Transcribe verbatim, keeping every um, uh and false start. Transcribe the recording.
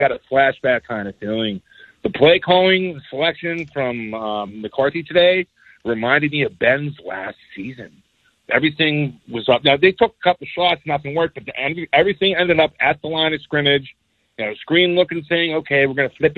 got a flashback kind of feeling. The play calling selection from um, McCarthy today reminded me of Ben's last season. Everything was up. Now, they took a couple shots, nothing worked, but everything ended up at the line of scrimmage. You know, screen looking, saying, okay, we're going to flip it